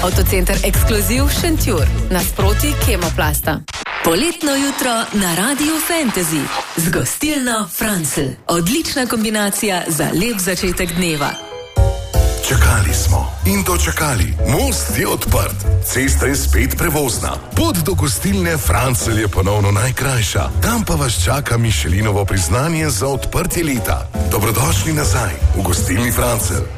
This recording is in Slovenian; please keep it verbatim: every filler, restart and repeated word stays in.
Avtocenter Ekskluziv Šentjur, nasproti Kemoplasta. Poletno jutro na Radiu Fantasy z gostilno Francl. Odlična kombinacija za lep začetek dneva. Čakali smo in dočakali. Most je odprt, cesta je spet prevozna. Pot do gostilne Francl je ponovno najkrajša. Tam pa vas čaka Michelinovo priznanje za odprtje leta. Dobrodošli nazaj v gostilni Francl.